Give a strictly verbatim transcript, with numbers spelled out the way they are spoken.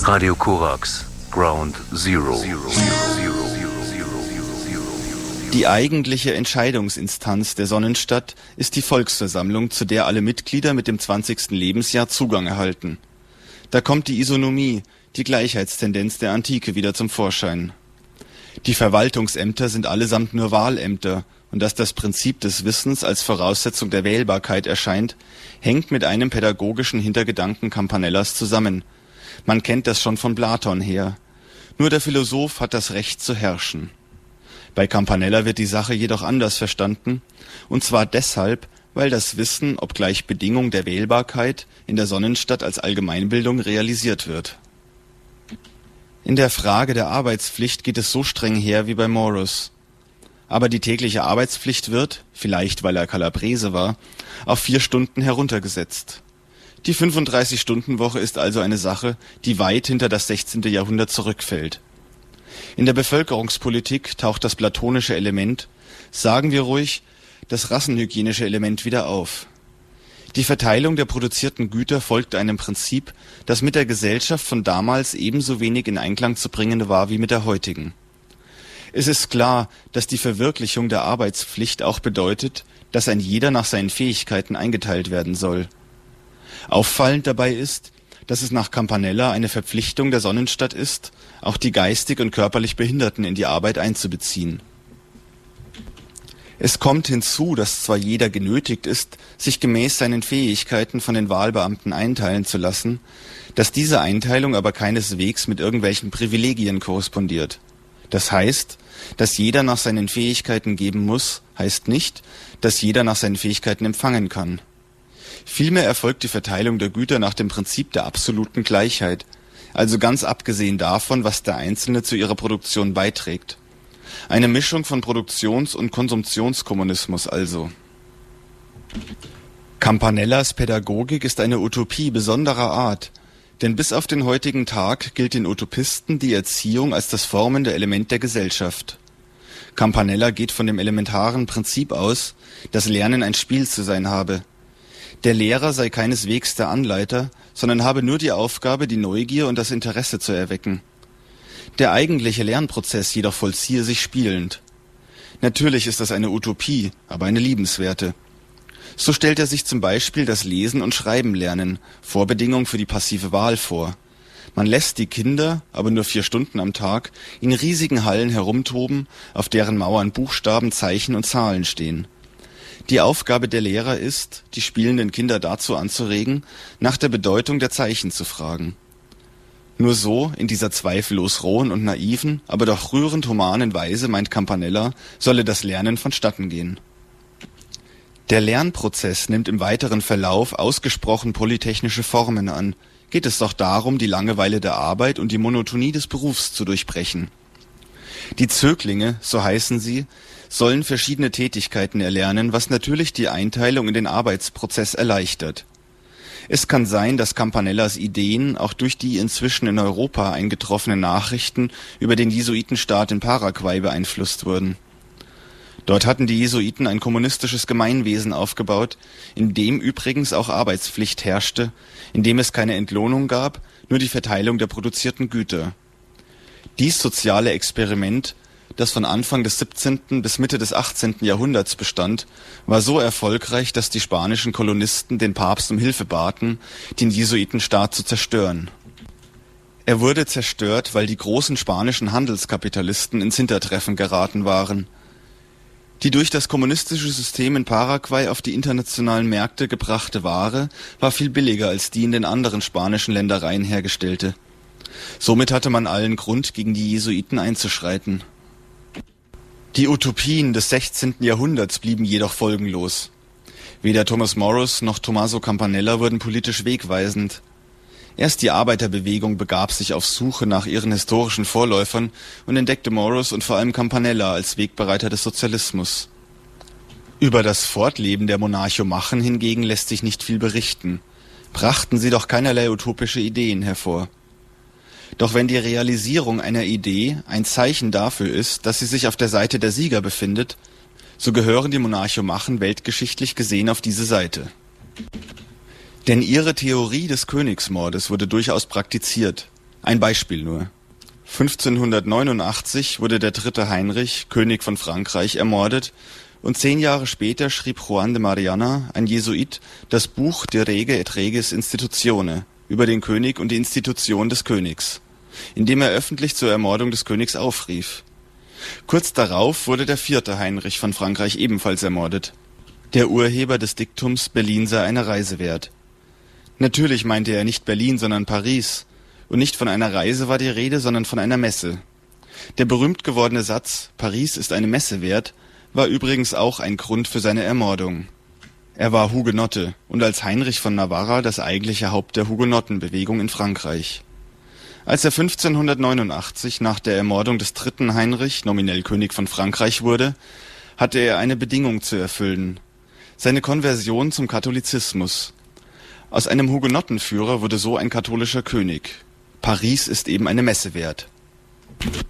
Radio Korax, Ground Zero. Die eigentliche Entscheidungsinstanz der Sonnenstadt ist die Volksversammlung, zu der alle Mitglieder mit dem zwanzigsten Lebensjahr Zugang erhalten. Da kommt die Isonomie, die Gleichheitstendenz der Antike wieder zum Vorschein. Die Verwaltungsämter sind allesamt nur Wahlämter, und dass das Prinzip des Wissens als Voraussetzung der Wählbarkeit erscheint, hängt mit einem pädagogischen Hintergedanken Campanellas zusammen. Man kennt das schon von Platon her. Nur der Philosoph hat das Recht zu herrschen. Bei Campanella wird die Sache jedoch anders verstanden, und zwar deshalb, weil das Wissen, obgleich Bedingung der Wählbarkeit, in der Sonnenstadt als Allgemeinbildung realisiert wird. In der Frage der Arbeitspflicht geht es so streng her wie bei Morus. Aber die tägliche Arbeitspflicht wird, vielleicht weil er Calabrese war, auf vier Stunden heruntergesetzt. Die fünfunddreißig-Stunden-Woche ist also eine Sache, die weit hinter das sechzehnte Jahrhundert zurückfällt. In der Bevölkerungspolitik taucht das platonische Element, sagen wir ruhig, das rassenhygienische Element wieder auf. Die Verteilung der produzierten Güter folgt einem Prinzip, das mit der Gesellschaft von damals ebenso wenig in Einklang zu bringen war wie mit der heutigen. Es ist klar, dass die Verwirklichung der Arbeitspflicht auch bedeutet, dass ein jeder nach seinen Fähigkeiten eingeteilt werden soll. Auffallend dabei ist, dass es nach Campanella eine Verpflichtung der Sonnenstadt ist, auch die geistig und körperlich Behinderten in die Arbeit einzubeziehen. Es kommt hinzu, dass zwar jeder genötigt ist, sich gemäß seinen Fähigkeiten von den Wahlbeamten einteilen zu lassen, dass diese Einteilung aber keineswegs mit irgendwelchen Privilegien korrespondiert. Das heißt, dass jeder nach seinen Fähigkeiten geben muss, heißt nicht, dass jeder nach seinen Fähigkeiten empfangen kann. Vielmehr erfolgt die Verteilung der Güter nach dem Prinzip der absoluten Gleichheit, also ganz abgesehen davon, was der Einzelne zu ihrer Produktion beiträgt. Eine Mischung von Produktions- und Konsumptionskommunismus also. Campanellas Pädagogik ist eine Utopie besonderer Art, denn bis auf den heutigen Tag gilt den Utopisten die Erziehung als das formende Element der Gesellschaft. Campanella geht von dem elementaren Prinzip aus, dass Lernen ein Spiel zu sein habe. Der Lehrer sei keineswegs der Anleiter, sondern habe nur die Aufgabe, die Neugier und das Interesse zu erwecken. Der eigentliche Lernprozess jedoch vollziehe sich spielend. Natürlich ist das eine Utopie, aber eine liebenswerte. So stellt er sich zum Beispiel das Lesen und Schreiben lernen, Vorbedingung für die passive Wahl vor. Man lässt die Kinder, aber nur vier Stunden am Tag, in riesigen Hallen herumtoben, auf deren Mauern Buchstaben, Zeichen und Zahlen stehen. Die Aufgabe der Lehrer ist, die spielenden Kinder dazu anzuregen, nach der Bedeutung der Zeichen zu fragen. Nur so, in dieser zweifellos rohen und naiven, aber doch rührend humanen Weise, meint Campanella, solle das Lernen vonstatten gehen. Der Lernprozess nimmt im weiteren Verlauf ausgesprochen polytechnische Formen an, geht es doch darum, die Langeweile der Arbeit und die Monotonie des Berufs zu durchbrechen. Die Zöglinge, so heißen sie, sollen verschiedene Tätigkeiten erlernen, was natürlich die Einteilung in den Arbeitsprozess erleichtert. Es kann sein, dass Campanellas Ideen auch durch die inzwischen in Europa eingetroffenen Nachrichten über den Jesuitenstaat in Paraguay beeinflusst wurden. Dort hatten die Jesuiten ein kommunistisches Gemeinwesen aufgebaut, in dem übrigens auch Arbeitspflicht herrschte, in dem es keine Entlohnung gab, nur die Verteilung der produzierten Güter. Dies soziale Experiment, das von Anfang des siebzehnten bis Mitte des achtzehnten Jahrhunderts bestand, war so erfolgreich, dass die spanischen Kolonisten den Papst um Hilfe baten, den Jesuitenstaat zu zerstören. Er wurde zerstört, weil die großen spanischen Handelskapitalisten ins Hintertreffen geraten waren. Die durch das kommunistische System in Paraguay auf die internationalen Märkte gebrachte Ware war viel billiger als die in den anderen spanischen Ländereien hergestellte. Somit hatte man allen Grund, gegen die Jesuiten einzuschreiten. Die Utopien des sechzehnten Jahrhunderts blieben jedoch folgenlos. Weder Thomas Morus noch Tommaso Campanella wurden politisch wegweisend. Erst die Arbeiterbewegung begab sich auf Suche nach ihren historischen Vorläufern und entdeckte Morus und vor allem Campanella als Wegbereiter des Sozialismus. Über das Fortleben der Monarchomachen hingegen lässt sich nicht viel berichten. Brachten sie doch keinerlei utopische Ideen hervor. Doch wenn die Realisierung einer Idee ein Zeichen dafür ist, dass sie sich auf der Seite der Sieger befindet, so gehören die Monarchomachen weltgeschichtlich gesehen auf diese Seite. Denn ihre Theorie des Königsmordes wurde durchaus praktiziert. Ein Beispiel nur. fünfzehnhundertneunundachtzig wurde der dritte Heinrich, König von Frankreich, ermordet und zehn Jahre später schrieb Juan de Mariana, ein Jesuit, das Buch De Rege et Regis Institutione über den König und die Institution des Königs, in dem er öffentlich zur Ermordung des Königs aufrief. Kurz darauf wurde der vierte Heinrich von Frankreich ebenfalls ermordet. Der Urheber des Diktums Berlin sei eine Reise wert. Natürlich meinte er nicht Berlin, sondern Paris. Und nicht von einer Reise war die Rede, sondern von einer Messe. Der berühmt gewordene Satz, Paris ist eine Messe wert, war übrigens auch ein Grund für seine Ermordung. Er war Hugenotte und als Heinrich von Navarra das eigentliche Haupt der Hugenottenbewegung in Frankreich. Als er fünfzehnhundertneunundachtzig nach der Ermordung des dritten Heinrich nominell König von Frankreich wurde, hatte er eine Bedingung zu erfüllen: seine Konversion zum Katholizismus. Aus einem Hugenottenführer wurde so ein katholischer König. Paris ist eben eine Messe wert.